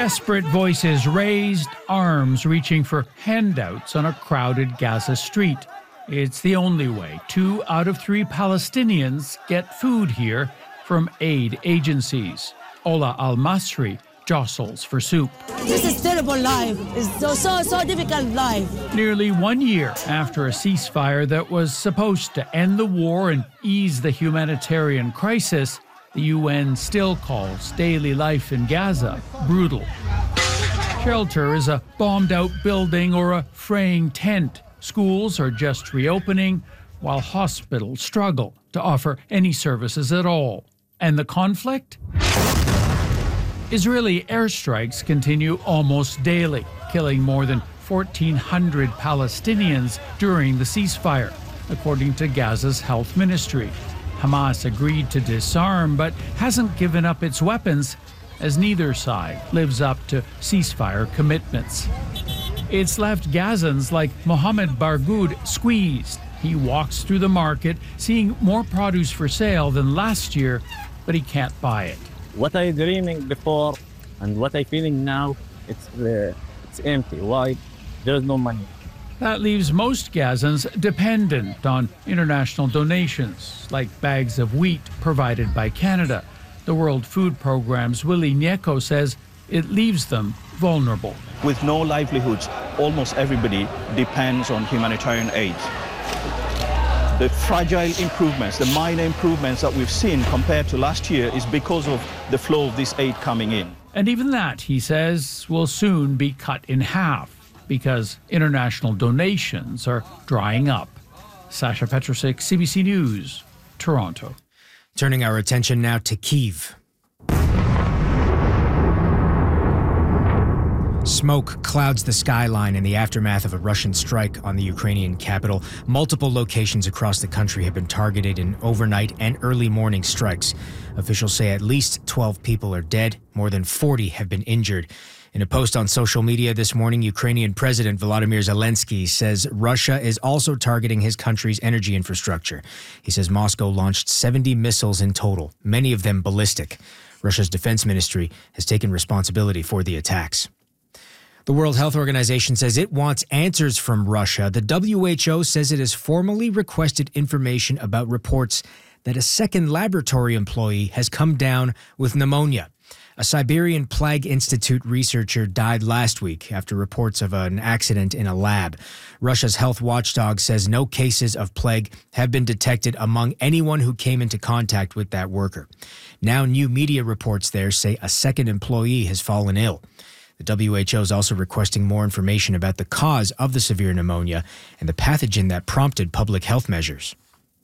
Desperate voices raised, arms reaching for handouts on a crowded Gaza street. It's the only way 2 out of 3 Palestinians get food here from aid agencies. Ola Al-Masri jostles for soup. This is terrible life. It's so difficult life. Nearly 1 year after a ceasefire that was supposed to end the war and ease the humanitarian crisis, the UN still calls daily life in Gaza brutal. Shelter is a bombed-out building or a fraying tent. Schools are just reopening, while hospitals struggle to offer any services at all. And the conflict? Israeli airstrikes continue almost daily, killing more than 1,400 Palestinians during the ceasefire, according to Gaza's health ministry. Hamas agreed to disarm, but hasn't given up its weapons, as neither side lives up to ceasefire commitments. It's left Gazans like Mohammed Bargoud squeezed. He walks through the market, seeing more produce for sale than last year, but he can't buy it. What I dreaming before and what I feeling now, it's empty. Why? There's no money. That leaves most Gazans dependent on international donations, like bags of wheat provided by Canada. The World Food Programme's Willie Nieko says it leaves them vulnerable. With no livelihoods, almost everybody depends on humanitarian aid. The fragile improvements, the minor improvements that we've seen compared to last year is because of the flow of this aid coming in. And even that, he says, will soon be cut in half because international donations are drying up. Sasha Petrosic, CBC News, Toronto. Turning our attention now to Kyiv. Smoke clouds the skyline in the aftermath of a Russian strike on the Ukrainian capital. Multiple locations across the country have been targeted in overnight and early morning strikes. Officials say at least 12 people are dead. More than 40 have been injured. In a post on social media this morning, Ukrainian President Volodymyr Zelensky says Russia is also targeting his country's energy infrastructure. He says Moscow launched 70 missiles in total, many of them ballistic. Russia's defense ministry has taken responsibility for the attacks. The World Health Organization says it wants answers from Russia. The WHO says it has formally requested information about reports that a second laboratory employee has come down with pneumonia. A Siberian Plague Institute researcher died last week after reports of an accident in a lab. Russia's health watchdog says no cases of plague have been detected among anyone who came into contact with that worker. Now new media reports there say a second employee has fallen ill. The WHO is also requesting more information about the cause of the severe pneumonia and the pathogen that prompted public health measures.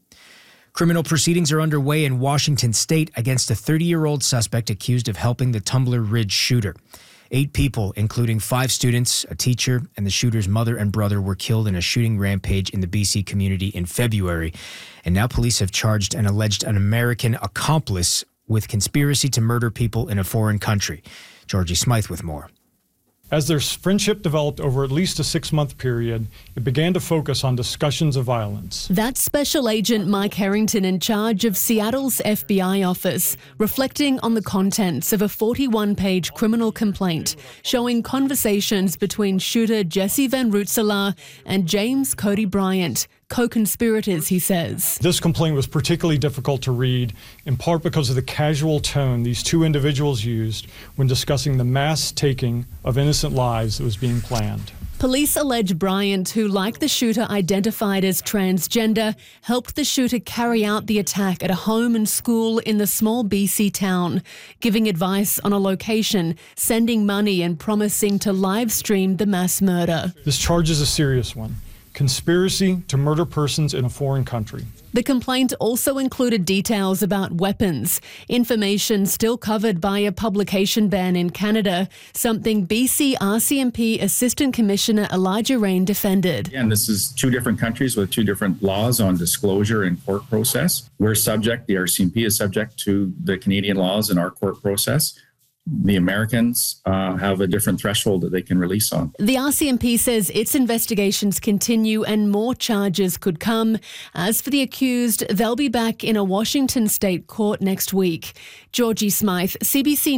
Criminal proceedings are underway in Washington state against a 30-year-old suspect accused of helping the Tumbler Ridge shooter. 8 people, including 5 students, a teacher, and the shooter's mother and brother were killed in a shooting rampage in the BC community in February. And now police have charged an alleged American accomplice with conspiracy to murder people in a foreign country. Georgie Smythe with more. As their friendship developed over at least a 6-month period, it began to focus on discussions of violence. That's Special Agent Mike Harrington in charge of Seattle's FBI office, reflecting on the contents of a 41-page criminal complaint showing conversations between shooter Jesse Van Rootselaar and James Cody Bryant, co-conspirators, he says. This complaint was particularly difficult to read, in part because of the casual tone these 2 individuals used when discussing the mass taking of innocent lives that was being planned. Police allege Bryant, who, like the shooter identified as transgender, helped the shooter carry out the attack at a home and school in the small BC town, giving advice on a location, sending money and promising to live stream the mass murder. This charge is a serious one. Conspiracy to murder persons in a foreign country. The complaint also included details about weapons, information still covered by a publication ban in Canada, something BC RCMP Assistant Commissioner Elijah Rain defended. And this is 2 different countries with 2 different laws on disclosure and court process. The RCMP is subject to the Canadian laws and our court process. The Americans have a different threshold that they can release on. The RCMP says its investigations continue and more charges could come. As for the accused, they'll be back in a Washington state court next week. Georgie Smythe, CBC